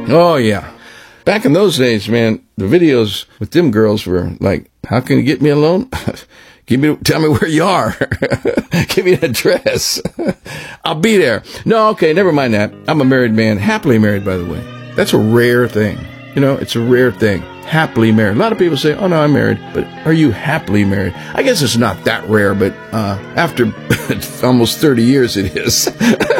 Oh, yeah. Back in those days, man, the videos with them girls were like, how can you get me a loan? Tell me where you are. Give me an address. I'll be there. No, okay, never mind that. I'm a married man, happily married, by the way. That's a rare thing. You know, it's a rare thing. Happily married. A lot of people say, oh, no, I'm married. But are you happily married? I guess it's not that rare, but after almost 30 years, it is.